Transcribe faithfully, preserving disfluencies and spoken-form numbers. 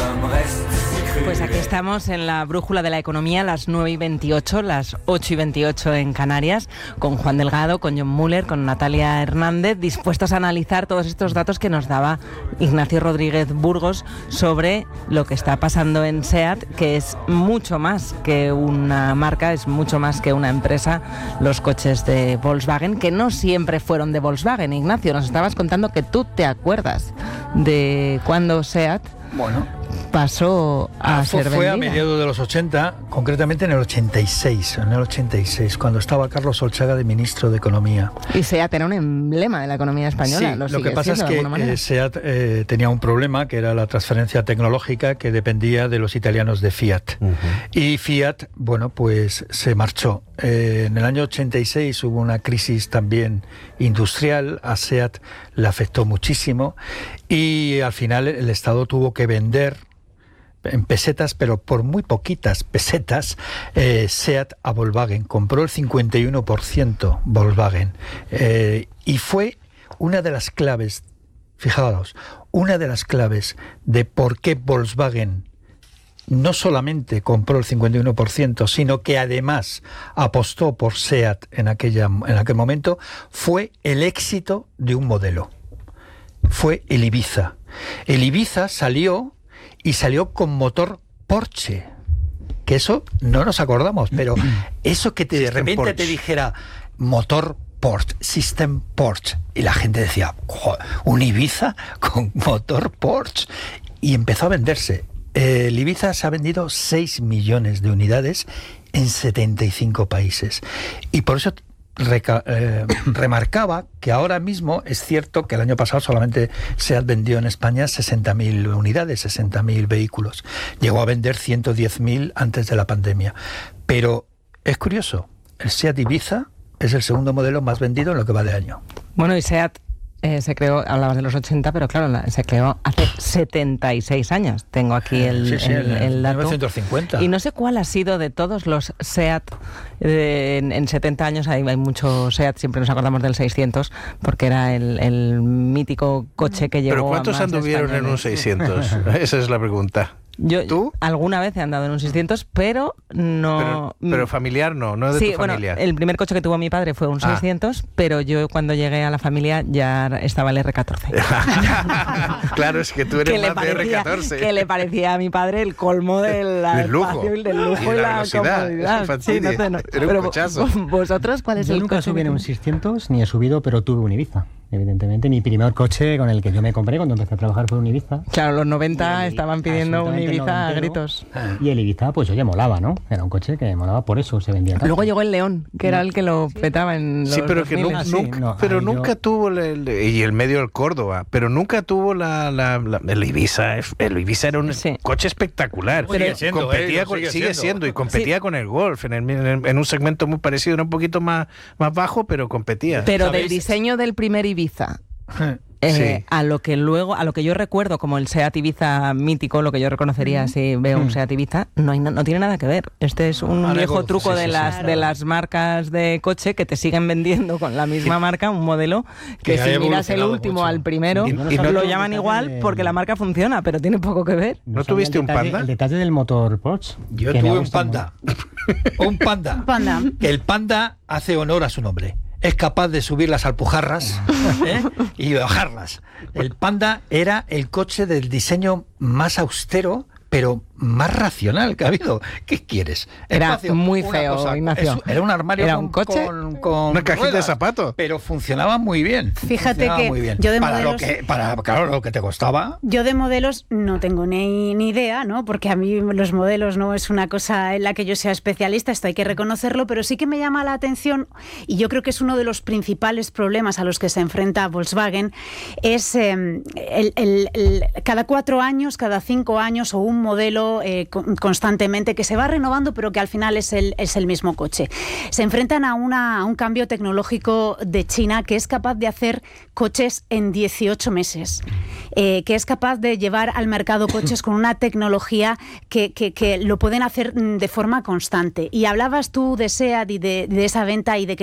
Pues aquí estamos en la brújula de la economía, las nueve y veintiocho, las ocho y veintiocho en Canarias, con Juan Delgado, con John Muller, con Natalia Hernández, dispuestos a analizar todos estos datos que nos daba Ignacio Rodríguez Burgos sobre lo que está pasando en SEAT, que es mucho más que una marca, es mucho más que una empresa, los coches de Volkswagen, que no siempre fueron de Volkswagen. Ignacio, nos estabas contando que tú te acuerdas de cuando SEAT Bueno, pasó a ah, ser fue, fue a vendida. mediados de los ochenta, concretamente en el ochenta y seis, en el ochenta y seis, cuando estaba Carlos Solchaga de ministro de Economía. Y SEAT era un emblema de la economía española. Sí, lo, lo que pasa es que eh, SEAT eh, tenía un problema, que era la transferencia tecnológica, que dependía de los italianos de Fiat. Uh-huh. Y Fiat, bueno, pues se marchó. Eh, en el año ochenta y seis hubo una crisis también industrial, a SEAT le afectó muchísimo y al final el Estado tuvo que vender en pesetas, pero por muy poquitas pesetas, eh, SEAT a Volkswagen. Compró el cincuenta y uno por ciento Volkswagen. Eh, y fue una de las claves, fijaos, una de las claves de por qué Volkswagen no solamente compró el cincuenta y uno por ciento, sino que además apostó por SEAT en, aquella, en aquel momento, fue el éxito de un modelo. Fue el Ibiza. El Ibiza salió... y salió con motor Porsche, que eso no nos acordamos, pero eso que te, de repente Porsche. Te dijera motor Porsche, System Porsche, y la gente decía, un Ibiza con motor Porsche, y empezó a venderse. El Ibiza se ha vendido seis millones de unidades en setenta y cinco países, y por eso Reca- eh, remarcaba que ahora mismo es cierto que el año pasado solamente se han vendido en España sesenta mil unidades, sesenta mil vehículos. Llegó a vender ciento diez mil antes de la pandemia. Pero es curioso, el SEAT Ibiza es el segundo modelo más vendido en lo que va de año. Bueno, y SEAT eh, se creó, hablabas de los ochenta, pero claro, la, se creó hace setenta y seis años. Tengo aquí el, sí, sí, el, el dato. mil novecientos cincuenta. Y no sé cuál ha sido de todos los SEAT. Eh, en, en setenta años hay, hay mucho SEAT, siempre nos acordamos del seiscientos, porque era el, el mítico coche que llegó. ¿Pero cuántos a más anduvieron españoles? en un seiscientos? Esa es la pregunta. Yo ¿Tú? alguna vez he andado en un seiscientos, pero no... Pero, pero familiar no, no de sí, tu familia. Bueno, el primer coche que tuvo mi padre fue un ah. seiscientos, pero yo cuando llegué a la familia ya estaba el erre catorce. Claro, es que tú eres que más parecía, de erre catorce. Que le parecía a mi padre el colmo del lujo. espacio, del lujo y, y la, la comodidad. Sí, no sé, no. Era un pero cochazo. ¿Vosotros cuál es yo el nunca coche? subí en un seiscientos, ni he subido, pero tuve un Ibiza. Evidentemente, mi primer coche con el que yo me compré cuando empecé a trabajar fue un Ibiza. Claro, los noventa el, estaban pidiendo un Ibiza a gritos. Y el Ibiza, pues oye, molaba, ¿no? Era un coche que molaba, por eso se vendía tanto. Luego llegó el León, que era el que lo petaba en los Sí, pero que nunca, Ah, sí, nunca, no, pero yo... nunca tuvo el, el, y el medio del Córdoba, pero nunca tuvo la, la, la el Ibiza. El Ibiza era un sí. coche espectacular. Pero sigue siendo, competía eh, con, sigue sigue siendo. siendo y competía sí. con el Golf en, el, en, en un segmento muy parecido, era un poquito más, más bajo, pero competía. Pero ¿sabéis? Del diseño del primer Ibiza. Eh, sí. a lo que luego, a lo que yo recuerdo como el SEAT Ibiza mítico, lo que yo reconocería mm. si veo un SEAT Ibiza, no, hay, no tiene nada que ver. Este es un ah, viejo truco sí, de sí, las sí. de las marcas de coche que te siguen vendiendo con la misma marca, un modelo que, que si miras el último mucho. Al primero, y, y no lo llaman igual de... porque la marca funciona, pero tiene poco que ver. ¿No, ¿No tuviste el detalle, un Panda? El detalle del motor Porsche. Yo tuve un Panda. un Panda. Un Panda. Que el Panda hace honor a su nombre. Es capaz de subir las alpujarras ¿eh? y bajarlas. El Panda era el coche del diseño más austero, pero más racional que ha habido. ¿Qué quieres? Era Espacio, muy feo, cosa, Ignacio. Es, era un armario ¿Era con, un coche? con, con una cajita ruedas, de zapatos. Pero funcionaba muy bien. Fíjate que muy bien. yo de para modelos... lo que para claro, lo que te costaba. Yo de modelos no tengo ni, ni idea, ¿no? Porque a mí los modelos no es una cosa en la que yo sea especialista, esto hay que reconocerlo, pero sí que me llama la atención, y yo creo que es uno de los principales problemas a los que se enfrenta Volkswagen, es eh, el, el, el, cada cuatro años, cada cinco años, o un modelo eh, constantemente que se va renovando, pero que al final es el, es el mismo coche. Se enfrentan a, una, a un cambio tecnológico de China que es capaz de hacer coches en dieciocho meses, eh, que es capaz de llevar al mercado coches con una tecnología que, que, que lo pueden hacer de forma constante. Y hablabas tú de SEAT y de, de esa venta y de que